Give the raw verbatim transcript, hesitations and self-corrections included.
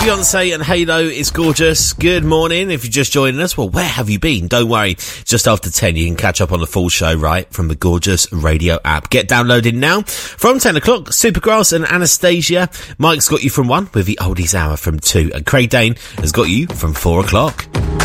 Beyonce and Halo is gorgeous. Good morning. If you're just joining us, well, where have you been? Don't worry. Just after ten, you can catch up on the full show right from the gorgeous radio app. Get downloaded now. From ten o'clock, Supergrass and Anastasia. Mike's got you from one with the oldies hour from two. And Craig Dane has got you from four o'clock.